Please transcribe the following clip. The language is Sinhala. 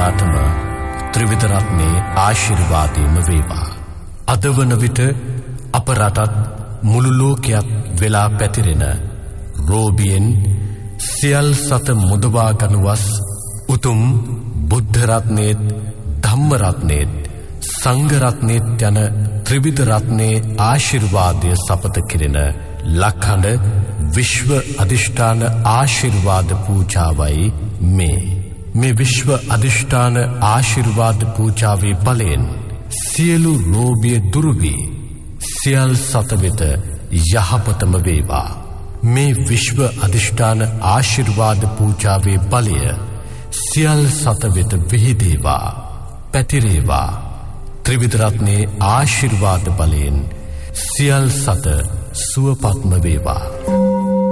හැමදාටම ත්‍රිවිධ රත්නයේ ආශිර්වාදයම වේවා. අද වන විට අප රටත් මුළු ලෝකයක් වෙලා පැතිරෙන රෝගීන් සියල් සත මුදවා ගනුවස් උතුම් බුද්ධ රත්නයේත් ධම්ම රත්නයේත් සංඝ රත්නයේත් යන ත්‍රිවිධ රත්නයේ ආශිර්වාදය සපත කිරෙන ලක්හඬ විශ්ව අධිෂ්ඨාන ආශිර්වාද පූජාවයි මේ විශ්ව අධිෂ්ඨාන ආශිර්වාද පූජාවේ බලයෙන් සියලු ලෝභය දුරු වී සියල් සත වෙත යහපතම වේවා. මේ විශ්ව අධිෂ්ඨාන ආශිර්වාද පූජාවේ බලය සියල් සත වෙත විහිදේවා, පැතිරේවා. ත්‍රිවිධ රත්නයේ ආශිර්වාද බලයෙන් සියල් සත සුවපත්ම වේවා.